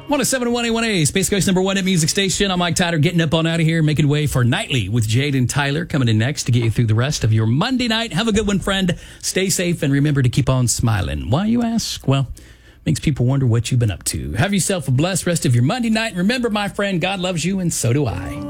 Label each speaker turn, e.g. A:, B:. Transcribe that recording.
A: 107.1A1A, Space Coast number one at Music Station. I'm Mike Tyler, getting up on out of here, making way for Nightly with Jade and Tyler coming in next to get you through the rest of your Monday night. Have a good one, friend. Stay safe and remember to keep on smiling. Why, you ask? Well, makes people wonder what you've been up to. Have yourself a blessed rest of your Monday night. Remember, my friend, God loves you and so do I.